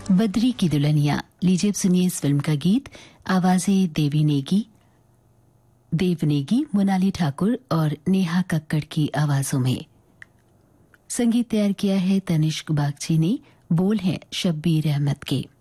बद्री की दुल्हनिया। लीजिए अब सुनिए इस फिल्म का गीत। आवाजें देवनेगी, मोनाली ठाकुर और नेहा कक्कड़ की आवाजों में। संगीत तैयार किया है तनिष्क बागची ने। बोल हैं शब्बीर अहमद के।